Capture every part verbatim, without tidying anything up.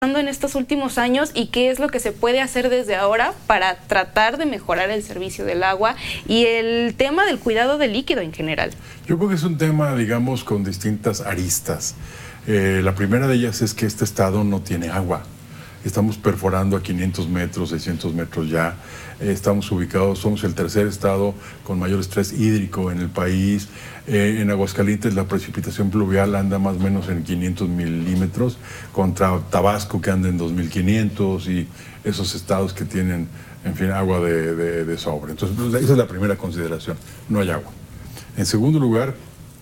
en estos últimos años y qué es lo que se puede hacer desde ahora para tratar de mejorar el servicio del agua y el tema del cuidado del líquido en general? Yo creo que es un tema, digamos, con distintas aristas. Eh, la primera de ellas es que este estado no tiene agua. Estamos perforando a quinientos metros, seiscientos metros ya. Eh, estamos ubicados, somos el tercer estado con mayor estrés hídrico en el país. Eh, en Aguascalientes la precipitación pluvial anda más o menos en quinientos milímetros, contra Tabasco que anda en dos mil quinientos y esos estados que tienen, en fin, agua de, de, de sobre. Entonces, esa es la primera consideración, no hay agua. En segundo lugar,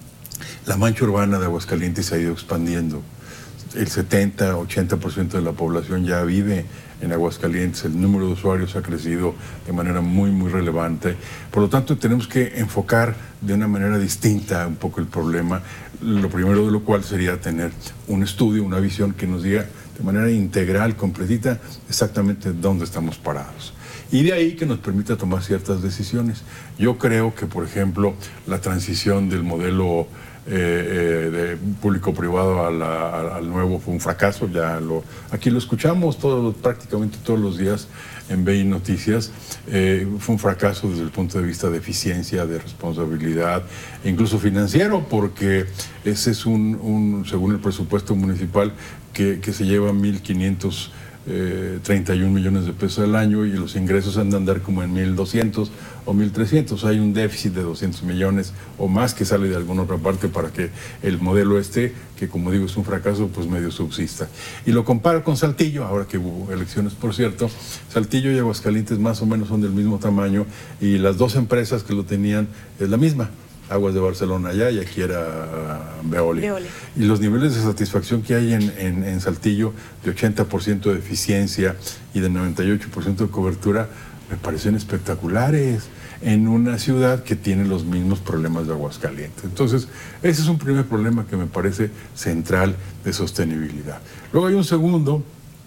la mancha urbana de Aguascalientes se ha ido expandiendo. El setenta, ochenta por ciento de la población ya vive en Aguascalientes, el número de usuarios ha crecido de manera muy, muy relevante. Por lo tanto, tenemos que enfocar de una manera distinta un poco el problema, lo primero de lo cual sería tener un estudio, una visión que nos diga de manera integral, completita, exactamente dónde estamos parados. Y de ahí que nos permita tomar ciertas decisiones. Yo creo que, por ejemplo, la transición del modelo Eh, eh, de público-privado a la, a, al nuevo fue un fracaso. Ya lo, aquí lo escuchamos todos, prácticamente todos los días en B I Noticias. Eh, fue un fracaso desde el punto de vista de eficiencia, de responsabilidad, e incluso financiero, porque ese es un, un según el presupuesto municipal, que, que se lleva mil quinientos treinta y un millones de pesos al año y los ingresos han de andar como en mil doscientos o mil trescientos. Hay un déficit de doscientos millones o más que sale de alguna otra parte para que el modelo este, que como digo es un fracaso, pues medio subsista. Y lo comparo con Saltillo, ahora que hubo elecciones, por cierto. Saltillo y Aguascalientes más o menos son del mismo tamaño y las dos empresas que lo tenían es la misma. Aguas de Barcelona allá y aquí era Veolia. Veolia. Y los niveles de satisfacción que hay en, en, en Saltillo, de ochenta por ciento de eficiencia y de noventa y ocho por ciento de cobertura, me parecen espectaculares en una ciudad que tiene los mismos problemas de Aguascalientes. Entonces, ese es un primer problema que me parece central de sostenibilidad. Luego hay un segundo,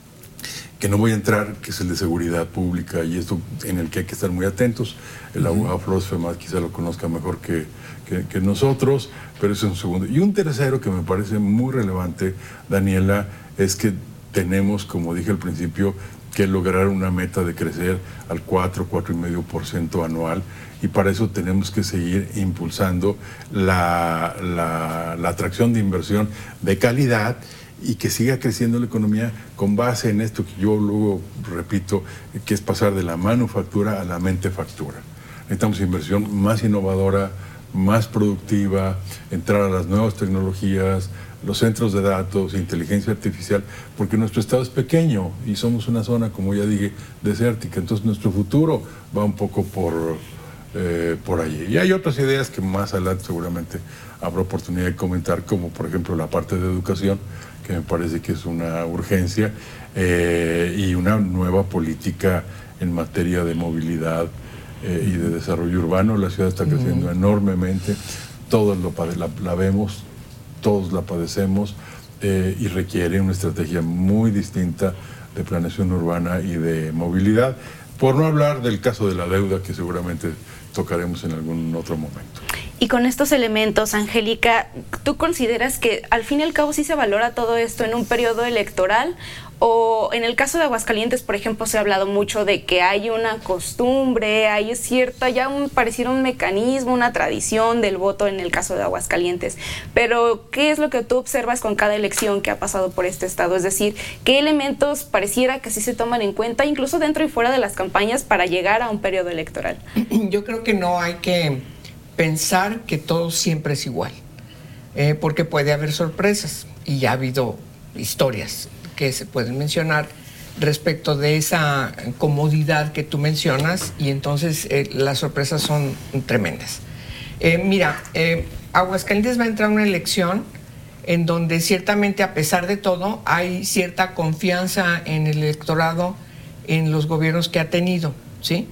que no voy a entrar, que es el de seguridad pública, y esto en el que hay que estar muy atentos. El abogado Flores Femat quizá lo conozca mejor que, que, que nosotros, pero ese es un segundo. Y un tercero que me parece muy relevante, Daniela, es que tenemos, como dije al principio, que lograr una meta de crecer al cuatro, cuatro coma cinco por ciento anual, y para eso tenemos que seguir impulsando la, la, la atracción de inversión de calidad y que siga creciendo la economía con base en esto que yo luego repito, que es pasar de la manufactura a la mentefactura. Necesitamos inversión más innovadora, más productiva, entrar a las nuevas tecnologías, los centros de datos, inteligencia artificial, porque nuestro estado es pequeño y somos una zona, como ya dije, desértica. Entonces nuestro futuro va un poco por, eh, por allí. Y hay otras ideas que más adelante seguramente habrá oportunidad de comentar, como por ejemplo la parte de educación, que me parece que es una urgencia, eh, y una nueva política en materia de movilidad eh, y de desarrollo urbano. La ciudad está creciendo uh-huh. enormemente, todos lo la, la vemos, todos la padecemos, eh, y requiere una estrategia muy distinta de planeación urbana y de movilidad, por no hablar del caso de la deuda, que seguramente tocaremos en algún otro momento. Y con estos elementos, Angélica, ¿tú consideras que al fin y al cabo sí se valora todo esto en un periodo electoral? O en el caso de Aguascalientes, por ejemplo, se ha hablado mucho de que hay una costumbre, hay cierta, ya un, pareciera un mecanismo, una tradición del voto en el caso de Aguascalientes. Pero, ¿qué es lo que tú observas con cada elección que ha pasado por este estado? Es decir, ¿qué elementos pareciera que sí se toman en cuenta, incluso dentro y fuera de las campañas, para llegar a un periodo electoral? Yo creo que no hay que pensar que todo siempre es igual, eh, porque puede haber sorpresas, y ya ha habido historias que se pueden mencionar respecto de esa comodidad que tú mencionas, y entonces eh, las sorpresas son tremendas. Eh, mira, eh, Aguascalientes va a entrar a una elección en donde ciertamente, a pesar de todo, hay cierta confianza en el electorado, en los gobiernos que ha tenido, ¿sí?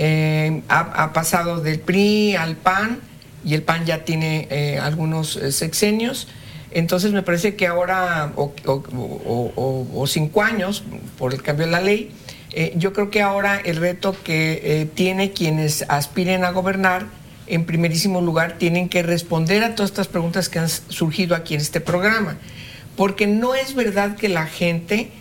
Eh, ha, ha pasado del P R I al P A N, y el P A N ya tiene eh, algunos eh, sexenios. Entonces me parece que ahora, o, o, o, o, o cinco años, por el cambio de la ley, eh, yo creo que ahora el reto que eh, tiene quienes aspiren a gobernar, en primerísimo lugar, tienen que responder a todas estas preguntas que han surgido aquí en este programa. Porque no es verdad que la gente